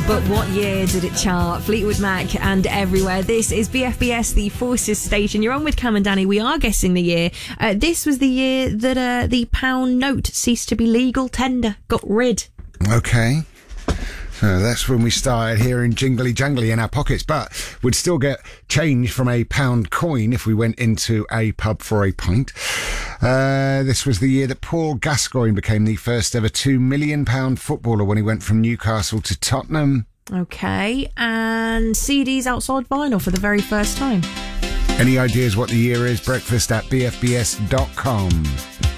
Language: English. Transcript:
But what year did it chart? Fleetwood Mac and Everywhere. This is BFBS, the Forces station. You're on with Cam and Danny. We are guessing the year. This was the year that the pound note ceased to be legal tender. Got rid. Okay. So that's when we started hearing jingly jangly in our pockets, but we'd still get change from a pound coin if we went into a pub for a pint. This was the year that Paul Gascoigne became the first ever £2 million footballer when he went from Newcastle to Tottenham. Okay, and CDs outside vinyl for the very first time. Any ideas what the year is? Breakfast at bfbs.com.